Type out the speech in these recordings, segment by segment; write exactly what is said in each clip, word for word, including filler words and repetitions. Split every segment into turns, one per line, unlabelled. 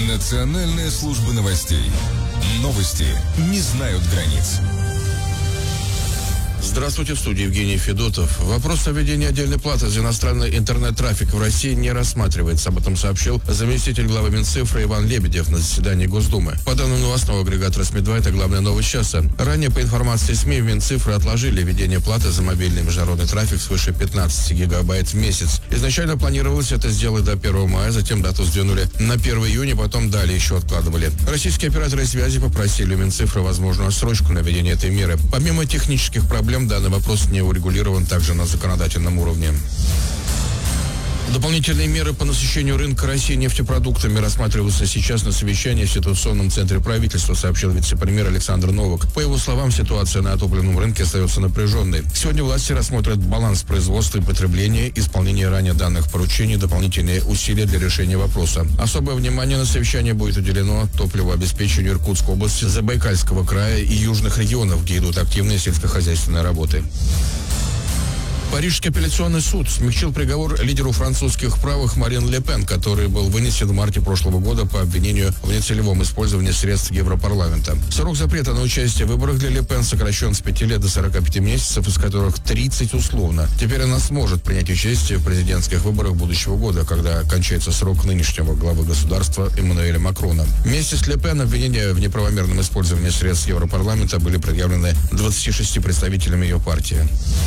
Национальная служба новостей. Новости не знают границ.
Здравствуйте, в студии Евгений Федотов. Вопрос о введении отдельной платы за иностранный интернет-трафик в России не рассматривается. Об этом сообщил заместитель главы Минцифры Иван Лебедев на заседании Госдумы. По данным новостного агрегатора СМИ два, это главная новость часа. Ранее, по информации СМИ, в Минцифры отложили введение платы за мобильный международный трафик свыше пятнадцати гигабайт в месяц. Изначально планировалось это сделать до первого мая, затем дату сдвинули на первое июня, потом далее еще откладывали. Российские операторы связи попросили у Минцифры возможную отсрочку на введение этой меры. Помимо технических проблем, данный вопрос не урегулирован также на законодательном уровне. Дополнительные меры по насыщению рынка России нефтепродуктами рассматриваются сейчас на совещании в ситуационном центре правительства, сообщил вице-премьер Александр Новак. По его словам, ситуация на топливном рынке остается напряженной. Сегодня власти рассмотрят баланс производства и потребления, исполнение ранее данных поручений, дополнительные усилия для решения вопроса. Особое внимание на совещании будет уделено топливообеспечению Иркутской области, Забайкальского края и южных регионов, где идут активные сельскохозяйственные работы. Парижский апелляционный суд смягчил приговор лидеру французских правых Марин Ле Пен, который был вынесен в марте прошлого года по обвинению в нецелевом использовании средств Европарламента. Срок запрета на участие в выборах для Ле Пен сокращен с пяти лет до сорока пяти месяцев, из которых тридцать условно. Теперь она сможет принять участие в президентских выборах будущего года, когда кончается срок нынешнего главы государства Эммануэля Макрона. Вместе с Ле Пен обвинения в неправомерном использовании средств Европарламента были предъявлены двадцати шести представителям ее партии.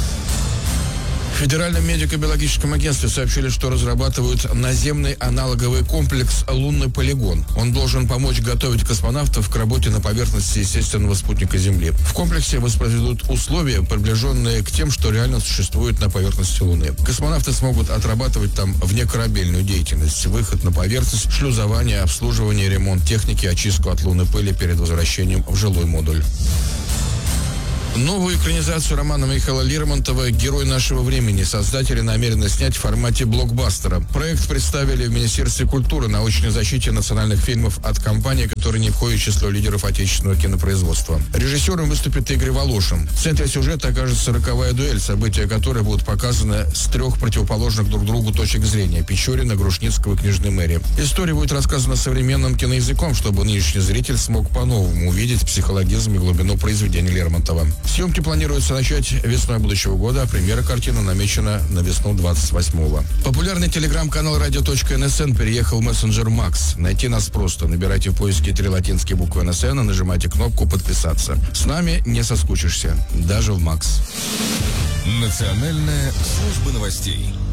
В Федеральном медико-биологическом агентстве сообщили, что разрабатывают наземный аналоговый комплекс «Лунный полигон». Он должен помочь готовить космонавтов к работе на поверхности естественного спутника Земли. В комплексе воспроизведут условия, приближенные к тем, что реально существует на поверхности Луны. Космонавты смогут отрабатывать там внекорабельную деятельность, выход на поверхность, шлюзование, обслуживание, ремонт техники, очистку от лунной пыли перед возвращением в жилой модуль. Новую экранизацию романа Михаила Лермонтова «Герой нашего времени» создатели намерены снять в формате блокбастера. Проект представили в Министерстве культуры на очной защите национальных фильмов от компании, которая не входит в число лидеров отечественного кинопроизводства. Режиссером выступит Игорь Волошин. В центре сюжета окажется роковая дуэль, события которой будут показаны с трех противоположных друг другу точек зрения – Печорина, Грушницкого и Княжны Мэри. История будет рассказана современным киноязыком, чтобы нынешний зритель смог по-новому увидеть психологизм и глубину произведения Лермонтова. Съемки планируется начать весной будущего года, а премьера картины намечена на весну двадцать восьмого. Популярный телеграм-канал радио точка эн эс эн переехал в мессенджер Макс. Найти нас просто. Набирайте в поиске три латинские буквы эн эс эн и нажимайте кнопку «Подписаться». С нами не соскучишься, даже в Макс.
Национальная служба новостей.